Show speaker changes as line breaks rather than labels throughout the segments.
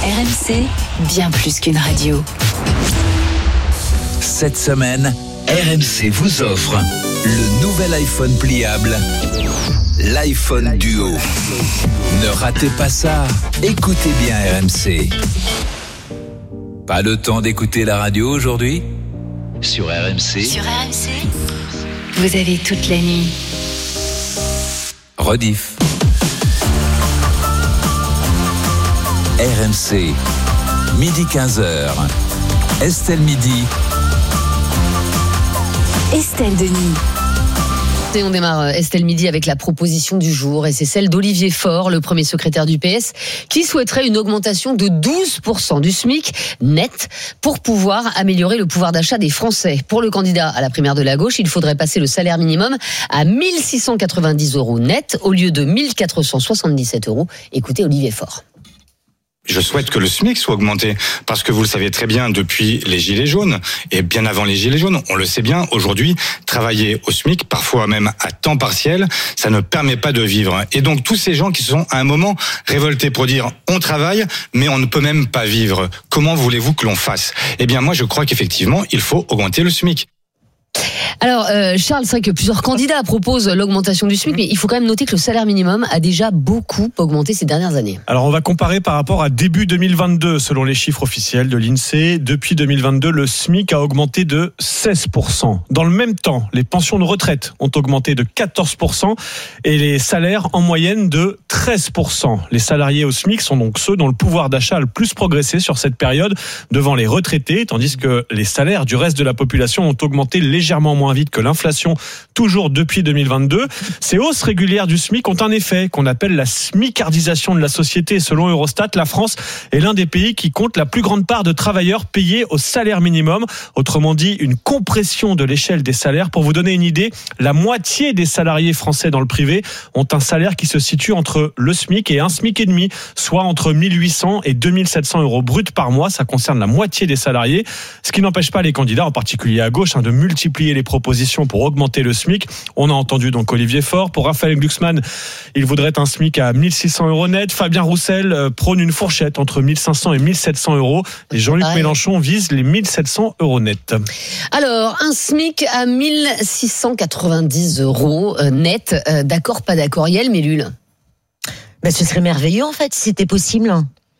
RMC, bien plus qu'une radio.
Cette semaine, RMC vous offre le nouvel iPhone pliable, l'iPhone Duo. Ne ratez pas ça, écoutez bien RMC. Pas le temps d'écouter la radio aujourd'hui ? Sur RMC.
Sur RMC, vous avez toute la nuit.
Rediff. RMC, midi 15h. Estelle Midi.
Estelle Denis.
Et on démarre Estelle Midi avec la proposition du jour et c'est celle d'Olivier Faure, le premier secrétaire du PS, qui souhaiterait une augmentation de 12% du SMIC net pour pouvoir améliorer le pouvoir d'achat des Français. Pour le candidat à la primaire de la gauche, il faudrait passer le salaire minimum à 1 690 € net au lieu de 1 477 €. Écoutez Olivier Faure.
Je souhaite que le SMIC soit augmenté parce que vous le savez très bien, depuis les Gilets jaunes et bien avant les Gilets jaunes, on le sait bien, aujourd'hui, travailler au SMIC, parfois même à temps partiel, ça ne permet pas de vivre. Et donc tous ces gens qui sont à un moment révoltés pour dire on travaille mais on ne peut même pas vivre, comment voulez-vous que l'on fasse ? Eh bien moi je crois qu'effectivement il faut augmenter le SMIC.
Alors Charles, c'est vrai que plusieurs candidats proposent l'augmentation du SMIC, mais il faut quand même noter que le salaire minimum a déjà beaucoup augmenté ces dernières années.
Alors on va comparer par rapport à début 2022, selon les chiffres officiels de l'INSEE. Depuis 2022, le SMIC a augmenté de 16%. Dans le même temps, les pensions de retraite ont augmenté de 14% et les salaires en moyenne de 13%. Les salariés au SMIC sont donc ceux dont le pouvoir d'achat a le plus progressé sur cette période, devant les retraités, tandis que les salaires du reste de la population ont augmenté légèrement moins vite que l'inflation, toujours depuis 2022. Ces hausses régulières du SMIC ont un effet qu'on appelle la smicardisation de la société. Selon Eurostat, la France est l'un des pays qui compte la plus grande part de travailleurs payés au salaire minimum. Autrement dit, une compression de l'échelle des salaires. Pour vous donner une idée, la moitié des salariés français dans le privé ont un salaire qui se situe entre le SMIC et un SMIC et demi, soit entre 1 800 et 2 700 € bruts par mois. Ça concerne la moitié des salariés, ce qui n'empêche pas les candidats, en particulier à gauche, de multiplier les propositions pour augmenter le SMIC. On a entendu donc Olivier Faure. Pour Raphaël Glucksmann, il voudrait un SMIC à 1 600 € net. Fabien Roussel prône une fourchette entre 1 500 et 1 700 €. Et Jean-Luc Mélenchon vise les 1 700 € net.
Alors, un SMIC à 1 690 € net. D'accord, pas d'accord. Yael Mellul.
Ce serait merveilleux en fait si c'était possible.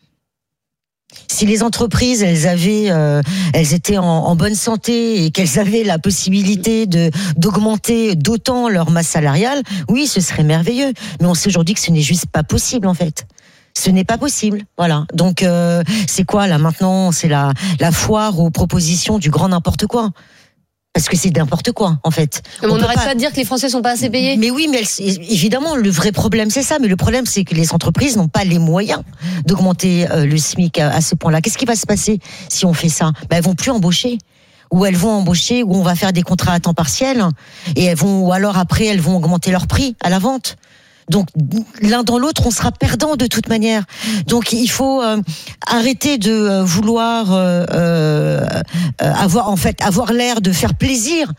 Si les entreprises, elles étaient en bonne santé et qu'elles avaient la possibilité d'augmenter d'autant leur masse salariale, oui, ce serait merveilleux. Mais on sait aujourd'hui que ce n'est juste pas possible en fait. Ce n'est pas possible, voilà. Donc c'est quoi là maintenant ? C'est la foire aux propositions du grand n'importe quoi. Parce que c'est n'importe quoi, en fait.
On n'arrête pas de dire que les Français sont pas assez payés.
Mais oui, mais évidemment, le vrai problème, c'est ça. Mais le problème, c'est que les entreprises n'ont pas les moyens d'augmenter le SMIC à ce point-là. Qu'est-ce qui va se passer si on fait ça ? Elles vont plus embaucher. Ou elles vont embaucher, ou on va faire des contrats à temps partiel. Ou alors après, elles vont augmenter leur prix à la vente. Donc l'un dans l'autre, on sera perdant de toute manière. Donc il faut arrêter de vouloir avoir l'air de faire plaisir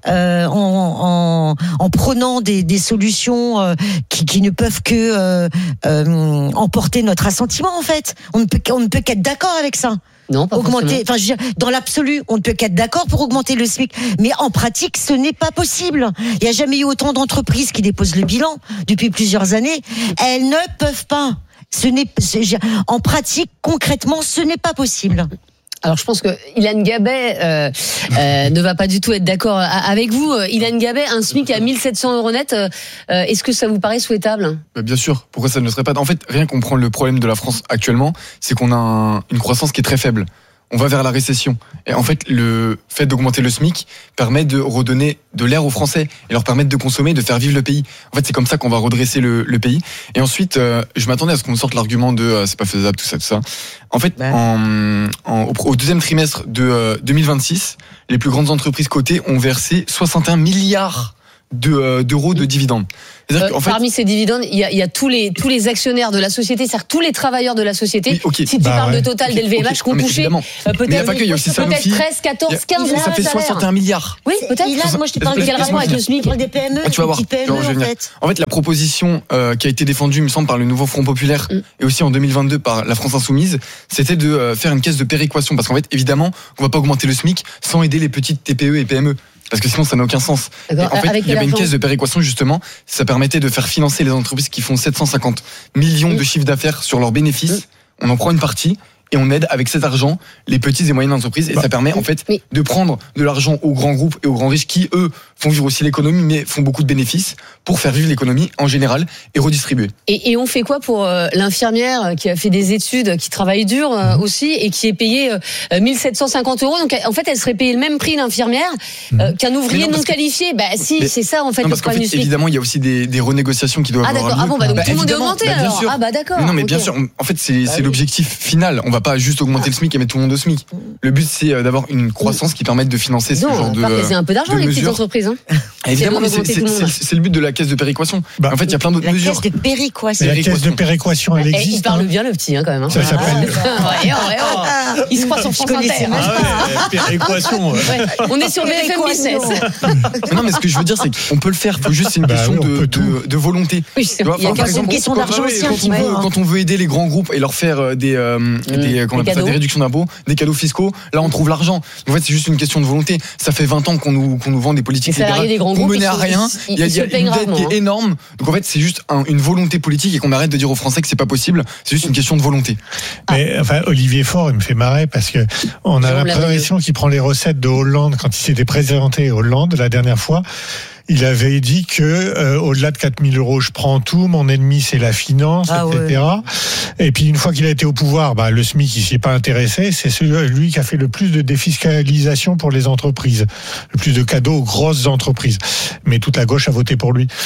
en prenant des solutions qui ne peuvent que emporter notre assentiment en fait. On ne peut qu'être d'accord avec ça.
Non, pas
augmenter. Enfin, je veux dire, dans l'absolu, on ne peut qu'être d'accord pour augmenter le SMIC, mais en pratique, ce n'est pas possible. Il n'y a jamais eu autant d'entreprises qui déposent le bilan depuis plusieurs années. Elles ne peuvent pas. En pratique, concrètement, ce n'est pas possible.
Alors je pense que Ilan Gabet ne va pas du tout être d'accord avec vous. Ilan Gabet, un SMIC à 1 700 € net, est-ce que ça vous paraît souhaitable ?
Bien sûr, pourquoi ça ne le serait pas ? En fait, rien qu'on prend le problème de la France actuellement, c'est qu'on a une croissance qui est très faible. On va vers la récession. Et en fait, le fait d'augmenter le SMIC permet de redonner de l'air aux Français et leur permettre de consommer, de faire vivre le pays. En fait, c'est comme ça qu'on va redresser le pays. Et ensuite, je m'attendais à ce qu'on me sorte l'argument de c'est pas faisable, tout ça. En fait, au deuxième trimestre de 2026, les plus grandes entreprises cotées ont versé 61 milliards d'euros de dividendes. C'est-à-dire qu'en fait,
parmi ces dividendes, il y a tous les actionnaires de la société, c'est-à-dire tous les travailleurs de la société.
Oui, okay.
Si tu parles de Total, d'LVMH, qu'on touchait peut-être 13, 14, 15
ça fait 61 milliards.
Oui, peut-être.
Moi, je te parle
quel rapport avec le SMIC?
Des PME.
Tu vas voir. En fait, la proposition qui a été défendue, il me semble, par le nouveau Front Populaire et aussi en 2022 par la France Insoumise, c'était de faire une caisse de péréquation. Parce qu'en fait, évidemment, on va pas augmenter le SMIC sans aider les petites TPE et PME. Parce que sinon, ça n'a aucun sens. Et en fait, il y avait une caisse de péréquation, justement. Ça permettait de faire financer les entreprises qui font 750 millions de chiffre d'affaires sur leurs bénéfices. On en prend une partie et on aide avec cet argent les petites et moyennes entreprises. Et ça permet, en fait, de prendre de l'argent aux grands groupes et aux grands riches qui, eux, font vivre aussi l'économie, mais font beaucoup de bénéfices pour faire vivre l'économie en général et redistribuer.
Et on fait quoi pour l'infirmière qui a fait des études, qui travaille dur aussi et qui est payée 1750 €? Donc, en fait, elle serait payée le même prix, l'infirmière, qu'un ouvrier non qualifié. Bah, si, c'est ça, en fait,
parce qu'en fait, évidemment, il y a aussi des renégociations qui doivent avoir lieu.
Ah bon, donc tout le monde est augmenté, alors. Ah, bah, d'accord.
Non, mais bien sûr. En fait, c'est l'objectif final. On va pas juste augmenter le SMIC et mettre tout le monde au SMIC. Le but, c'est d'avoir une croissance qui permette de financer ce genre de mesures.
C'est un peu d'argent, les petites entreprises.
Évidemment, mais c'est le but de la caisse de péréquation. En fait, il y a plein d'autres mesures.
La caisse de péréquation.
La caisse de péréquation, elle existe.
Il parle bien, le petit, quand même.
Ça s'appelle.
Il se croit sur France Inter.
Péréquation.
On est sur BFM Business.
Non, mais ce que je veux dire, c'est qu'on peut le faire. Faut juste, c'est une question de volonté.
Il y a une question d'argent aussi.
Quand on veut aider les grands groupes et leur faire des réductions d'impôts, des cadeaux fiscaux, là, on trouve l'argent. En fait, c'est juste une question de volonté. Ça fait 20 ans qu'on nous vend des politiques libérales qu'on menait à rien. Il y a une dette qui est énorme. Donc en fait, c'est juste une volonté politique et qu'on arrête de dire aux Français que c'est pas possible. C'est juste une question de volonté.
Mais enfin, Olivier Faure, il me fait marrer parce que on a l'impression qu'il prend les recettes de Hollande quand il s'était présenté Hollande la dernière fois. Il avait dit que au-delà de 4 000 €, je prends tout. Mon ennemi, c'est la finance, etc. Ouais. Et puis une fois qu'il a été au pouvoir, le SMIC, il s'y est pas intéressé. C'est lui qui a fait le plus de défiscalisation pour les entreprises, le plus de cadeaux aux grosses entreprises. Mais toute la gauche a voté pour lui.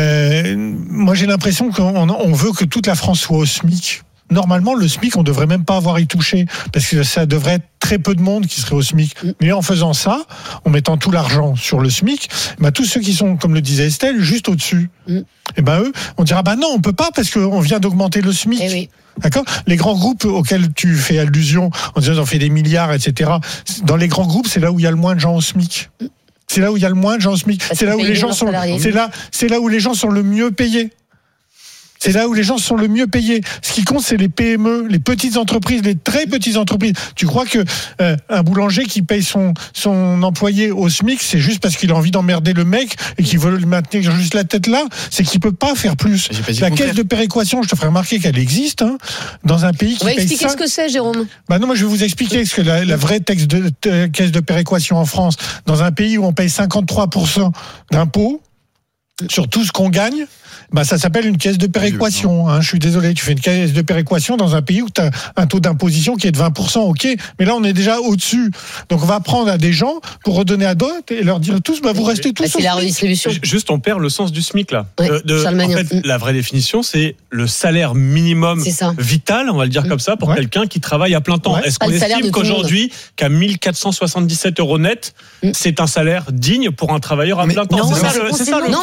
Moi, j'ai l'impression qu'on veut que toute la France soit au SMIC. Normalement, le SMIC, on devrait même pas avoir à y toucher, parce que ça devrait être très peu de monde qui serait au SMIC. Mais en faisant ça, en mettant tout l'argent sur le SMIC, tous ceux qui sont, comme le disait Estelle, juste au-dessus, et eux, on dira, non, on peut pas, parce qu'on vient d'augmenter le SMIC.
Eh oui.
D'accord ? Les grands groupes auxquels tu fais allusion, en disant, on fait des milliards, etc. Dans les grands groupes, c'est là où il y a le moins de gens au SMIC. C'est là où il y a le moins de gens au SMIC. C'est là où les gens sont, c'est là où les gens sont le mieux payés. C'est là où les gens sont le mieux payés. Ce qui compte, c'est les PME, les petites entreprises, les très petites entreprises. Tu crois que un boulanger qui paye son employé au SMIC, c'est juste parce qu'il a envie d'emmerder le mec et qu'il veut le maintenir juste la tête là? C'est qu'il peut pas faire plus. La caisse de péréquation, je te ferai remarquer qu'elle existe dans un pays qui paye ça.
On va expliquer ce que c'est, Jérôme.
Non, moi je vais vous expliquer ce que la vraie caisse de péréquation en France, dans un pays où on paye 53% d'impôts sur tout ce qu'on gagne. Ça s'appelle une caisse de péréquation. Je suis désolé, tu fais une caisse de péréquation dans un pays où tu as un taux d'imposition qui est de 20%, ok, mais là on est déjà au-dessus. Donc on va prendre à des gens pour redonner à d'autres et leur dire tous, vous restez tous au SMIC.
C'est la redistribution.
Juste, on perd le sens du SMIC là.
Ouais,
en fait, la vraie définition, c'est le salaire minimum vital, on va le dire comme ça, pour quelqu'un qui travaille à plein temps. Ouais. Est-ce qu'on estime qu'aujourd'hui, qu'à 1477 € net, c'est un salaire digne pour un travailleur à plein temps? C'est ça le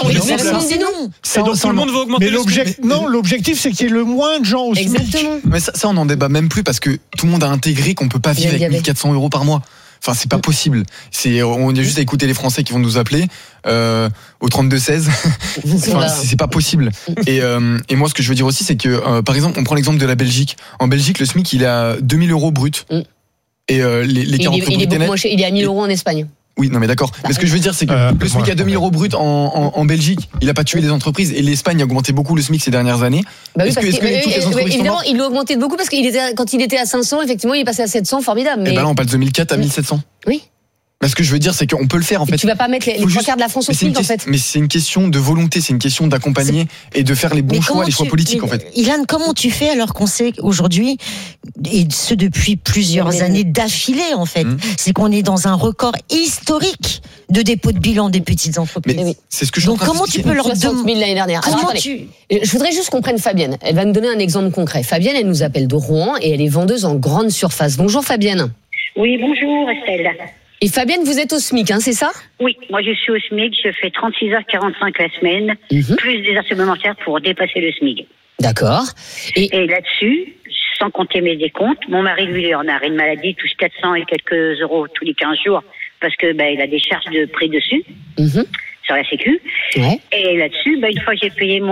non.
Le monde veut augmenter
l'objectif, c'est qu'il y ait le moins de gens au SMIC.
Exactement.
Mais ça, on n'en débat même plus parce que tout le monde a intégré qu'on peut pas vivre avec 1400 € par mois. Enfin, c'est pas possible. On est juste à écouter les Français qui vont nous appeler au 32-16. C'est pas possible. Et moi, ce que je veux dire aussi, c'est que, par exemple, on prend l'exemple de la Belgique. En Belgique, le SMIC, il est à 2000 € brut. Et les 40
il est beaucoup moins cher. Il est à 1000 € en Espagne.
Oui, non mais d'accord. Mais ce que je veux dire, c'est que le SMIC à 2000 € brut en Belgique, il a pas tué les entreprises, et l'Espagne a augmenté beaucoup le SMIC ces dernières années.
Est-ce que toutes les entreprises évidemment, il l'a augmenté de beaucoup parce quand il était à 500, effectivement, il est passé à 700, formidable.
Mais là, on passe de 2004 à 1700.
Oui.
Ce que je veux dire, c'est qu'on peut le faire en fait.
Tu vas pas mettre les 3/4 de la France au SMIC en fait.
Mais c'est une question de volonté, c'est une question d'accompagner et de faire les bons choix, les choix politiques en fait.
Ilan, comment tu fais alors qu'on sait aujourd'hui, et ce depuis plusieurs années d'affilée en fait, c'est qu'on est dans un record historique de dépôt de bilan des petites entreprises.
Mais c'est ce que je
Donc comment tu peux leur demander
60 000 l'année dernière. Je voudrais juste qu'on prenne Fabienne. Elle va nous donner un exemple concret. Fabienne, elle nous appelle de Rouen et elle est vendeuse en grande surface. Bonjour Fabienne.
Oui, bonjour Estelle.
Et Fabienne, vous êtes au SMIC, hein, c'est ça?
Oui, moi je suis au SMIC, je fais 36h45 la semaine, plus des heures supplémentaires pour dépasser le SMIC.
D'accord.
Et là-dessus, sans compter mes décomptes, mon mari, lui, il est en arrêt de maladie, il touche 400 et quelques euros tous les 15 jours, parce que il a des charges de prix dessus, sur la Sécu.
Ouais.
Et là-dessus, une fois que j'ai payé mon